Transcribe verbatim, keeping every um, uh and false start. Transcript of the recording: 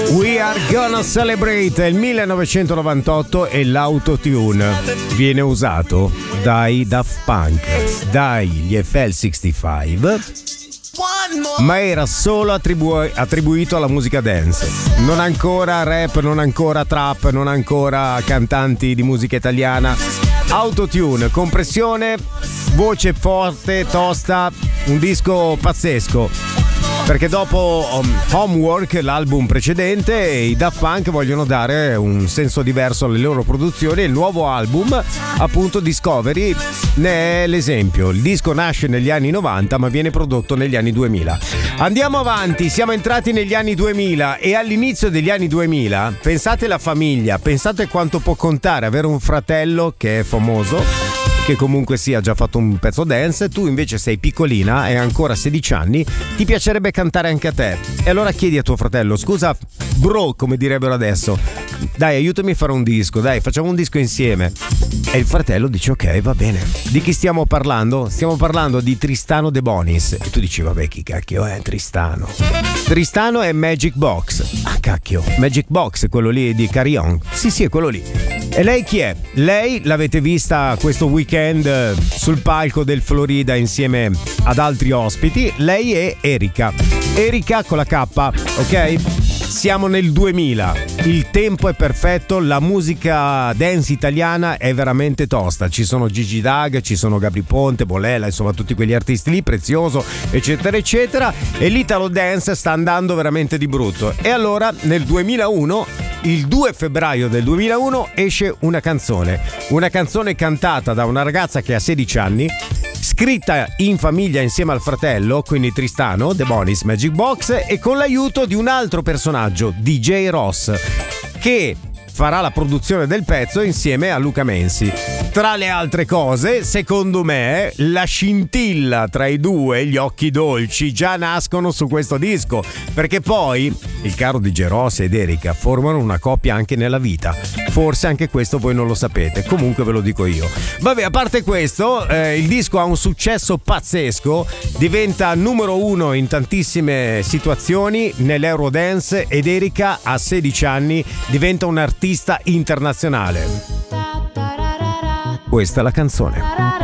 We Are Gonna Celebrate è il millenovecentonovantotto e l'autotune viene usato dai Daft Punk, dagli F L sessantacinque, ma era solo attribu- attribuito alla musica dance, non ancora rap, non ancora trap, non ancora cantanti di musica italiana. Autotune, compressione, voce forte, tosta, un disco pazzesco. Perché dopo um, Homework, l'album precedente, i Daft Punk vogliono dare un senso diverso alle loro produzioni. Il nuovo album, appunto Discovery, ne è l'esempio. Il disco nasce negli anni novanta ma viene prodotto negli anni duemila. Andiamo avanti, siamo entrati negli anni duemila e all'inizio degli anni duemila, pensate alla famiglia, pensate quanto può contare avere un fratello che è famoso, che comunque sia già fatto un pezzo dance, tu invece sei piccolina e hai ancora sedici anni, ti piacerebbe cantare anche a te. E allora chiedi a tuo fratello, scusa bro, come direbbero adesso, dai aiutami a fare un disco, dai facciamo un disco insieme. E il fratello dice ok, va bene. Di chi stiamo parlando? Stiamo parlando di Tristano De Bonis. E tu dici vabbè, chi cacchio è Tristano? Tristano è Magic Box. Ah cacchio, Magic Box, quello lì di Carry On. Sì sì, è quello lì. E lei chi è? Lei l'avete vista questo weekend sul palco del Florida insieme ad altri ospiti. Lei è Erika. Erika con la K, ok? Siamo nel duemila, il tempo è perfetto, la musica dance italiana è veramente tosta. Ci sono Gigi Dag, ci sono Gabri Ponte, Bolella, insomma tutti quegli artisti lì, Prezioso, eccetera eccetera. E l'Italo Dance sta andando veramente di brutto. E allora nel duemilauno, il due febbraio del duemilauno, esce una canzone. Una canzone cantata da una ragazza che ha sedici anni, scritta in famiglia insieme al fratello, quindi Tristano, De Bonis, Magic Box, e con l'aiuto di un altro personaggio, D J Ross, che farà la produzione del pezzo insieme a Luca Mensi. Tra le altre cose, secondo me, la scintilla tra i due, gli occhi dolci, già nascono su questo disco, perché poi il caro D J Ross ed Erika formano una coppia anche nella vita. Forse anche questo voi non lo sapete, comunque ve lo dico io. Vabbè, a parte questo, eh, il disco ha un successo pazzesco, diventa numero uno in tantissime situazioni nell'Eurodance ed Erika a sedici anni diventa un artista internazionale. Questa è la canzone.